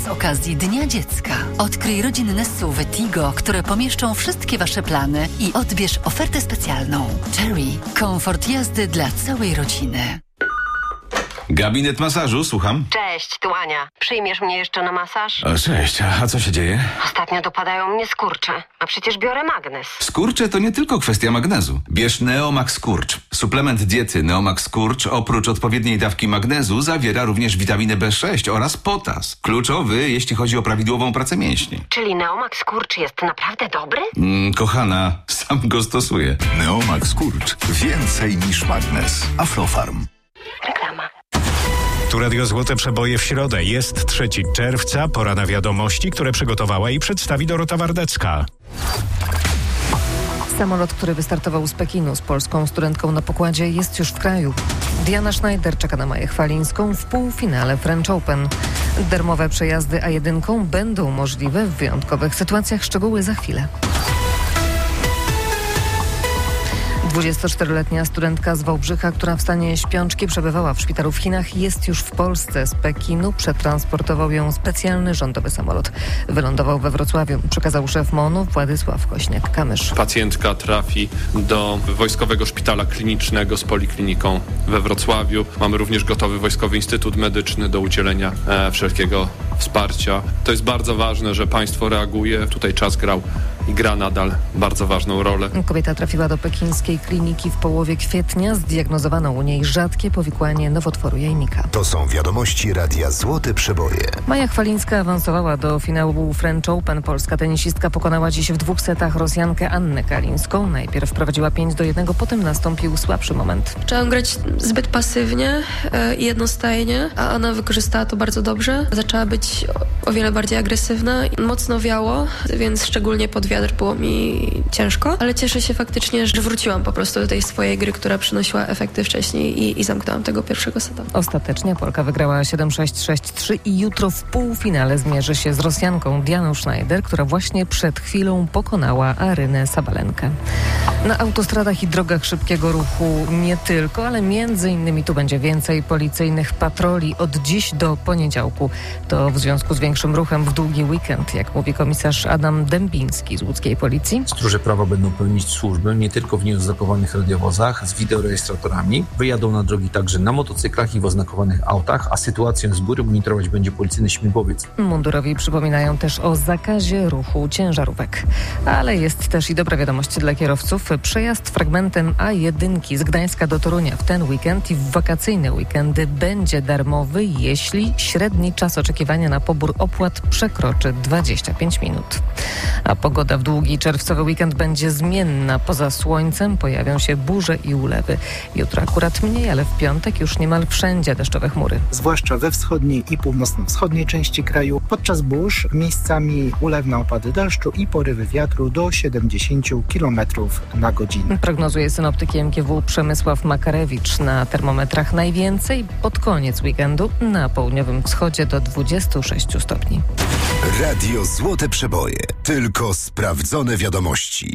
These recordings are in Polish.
z okazji Dnia Dziecka. Odkryj rodzinne SUV-y Tigo, które pomieszczą wszystkie Wasze plany i odbierz ofertę specjalną. Cherry. Komfort jazdy dla całej rodziny. Gabinet masażu, słucham. Cześć, tu Ania. Przyjmiesz mnie jeszcze na masaż? O, cześć, a co się dzieje? Ostatnio dopadają mnie skurcze, a przecież biorę magnez. Skurcze to nie tylko kwestia magnezu. Bierz Neomax Skurcz. Suplement diety Neomax Skurcz oprócz odpowiedniej dawki magnezu zawiera również witaminę B6 oraz potas. Kluczowy, jeśli chodzi o prawidłową pracę mięśni. Czyli Neomax Skurcz jest naprawdę dobry? Kochana, sam go stosuję. Neomax Skurcz. Więcej niż magnez. Aflofarm. Reklama. Tu Radio Złote Przeboje w środę. Jest 3 czerwca, pora na wiadomości, które przygotowała i przedstawi Dorota Wardecka. Samolot, który wystartował z Pekinu z polską studentką na pokładzie, jest już w kraju. Diana Schneider czeka na Maję Chwalińską w półfinale French Open. Darmowe przejazdy A1 będą możliwe w wyjątkowych sytuacjach. Szczegóły za chwilę. 24-letnia studentka z Wałbrzycha, która w stanie śpiączki przebywała w szpitalu w Chinach, jest już w Polsce. Z Pekinu przetransportował ją specjalny rządowy samolot. Wylądował we Wrocławiu, przekazał szef MON-u Władysław Kośniak-Kamysz. Pacjentka trafi do Wojskowego Szpitala Klinicznego z Polikliniką we Wrocławiu. Mamy również gotowy Wojskowy Instytut Medyczny do udzielenia wszelkiego wsparcia. To jest bardzo ważne, że państwo reaguje. Tutaj czas grał i gra nadal bardzo ważną rolę. Kobieta trafiła do pekińskiej kliniki w połowie kwietnia. Zdiagnozowano u niej rzadkie powikłanie nowotworu jajnika. To są wiadomości Radia Złote Przeboje. Maja Chwalińska awansowała do finału French Open. Polska tenisistka pokonała dziś w 2 setach Rosjankę Annę Kalińską. Najpierw prowadziła 5-1, potem nastąpił słabszy moment. Zaczęłam grać zbyt pasywnie i jednostajnie, a Anna wykorzystała to bardzo dobrze. Zaczęła być o wiele bardziej agresywna. Mocno wiało, więc szczególnie pod wiatr było mi ciężko, ale cieszę się faktycznie, że wróciłam po prostu do tej swojej gry, która przynosiła efekty wcześniej i zamknęłam tego pierwszego seta. Ostatecznie Polka wygrała 7-6, 6-3 i jutro w półfinale zmierzy się z Rosjanką Dianą Schneider, która właśnie przed chwilą pokonała Arynę Sabalenkę. Na autostradach i drogach szybkiego ruchu nie tylko, ale między innymi tu będzie więcej policyjnych patroli od dziś do poniedziałku. To w związku z większym ruchem w długi weekend, jak mówi komisarz Adam Dębiński z łódzkiej policji. Stróże prawa będą pełnić służbę nie tylko w nieoznakowanych radiowozach z wideorejestratorami. Wyjadą na drogi także na motocyklach i w oznakowanych autach, a sytuację z góry monitorować będzie policyjny śmigłowiec. Mundurowi przypominają też o zakazie ruchu ciężarówek. Ale jest też i dobra wiadomość dla kierowców. Przejazd fragmentem A1 z Gdańska do Torunia w ten weekend i w wakacyjne weekendy będzie darmowy, jeśli średni czas oczekiwania na pobór opłat przekroczy 25 minut. A pogoda w długi czerwcowy weekend będzie zmienna. Poza słońcem pojawią się burze i ulewy. Jutro akurat mniej, ale w piątek już niemal wszędzie deszczowe chmury. Zwłaszcza we wschodniej i północno-wschodniej części kraju. Podczas burz miejscami ulewne opady deszczu i porywy wiatru do 70 km na godzinę. Prognozuje synoptyk MGW Przemysław Makarewicz. Na termometrach najwięcej pod koniec weekendu na południowym wschodzie do 26 stopni. Radio Złote Przeboje. Tylko sprawdzone wiadomości.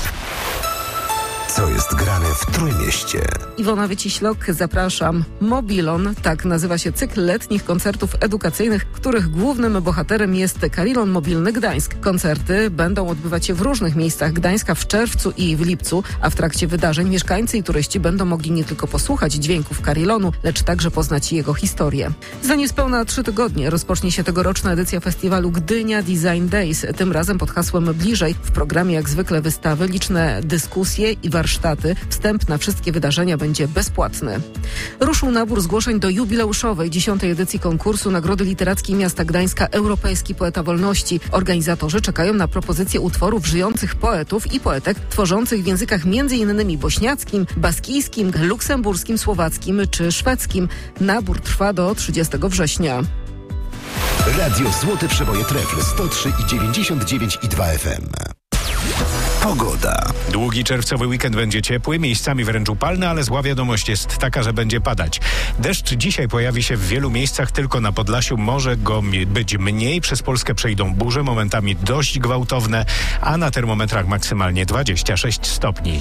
Co jest grane w Trójmieście? Iwona Wyciślok, zapraszam. Mobilon, tak nazywa się cykl letnich koncertów edukacyjnych, których głównym bohaterem jest Carillon Mobilny Gdańsk. Koncerty będą odbywać się w różnych miejscach Gdańska w czerwcu i w lipcu, a w trakcie wydarzeń mieszkańcy i turyści będą mogli nie tylko posłuchać dźwięków Carillonu, lecz także poznać jego historię. Za niespełna 3 tygodnie rozpocznie się tegoroczna edycja festiwalu Gdynia Design Days, tym razem pod hasłem Bliżej. W programie jak zwykle wystawy, liczne dyskusje i warsztaty. Wstęp na wszystkie wydarzenia będzie bezpłatny. Ruszył nabór zgłoszeń do jubileuszowej 10. edycji konkursu Nagrody Literackiej Miasta Gdańska Europejski Poeta Wolności. Organizatorzy czekają na propozycje utworów żyjących poetów i poetek tworzących w językach m.in. bośniackim, baskijskim, luksemburskim, słowackim czy szwedzkim. Nabór trwa do 30 września. Radio Złote Przeboje Trefl 103,99,2 FM. Pogoda. Długi czerwcowy weekend będzie ciepły, miejscami wręcz upalny, ale zła wiadomość jest taka, że będzie padać. Deszcz dzisiaj pojawi się w wielu miejscach, tylko na Podlasiu może go być mniej. Przez Polskę przejdą burze, momentami dość gwałtowne, a na termometrach maksymalnie 26 stopni.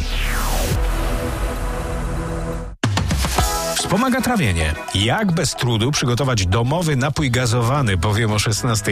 Wspomaga trawienie. Jak bez trudu przygotować domowy napój gazowany? Powiem o 16:00.